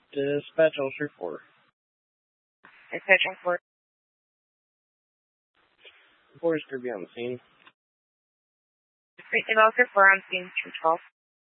Dispatch Officer 4. Dispatch on 4. 4 is going to be on the scene. Dispatch Officer 4 on scene 212.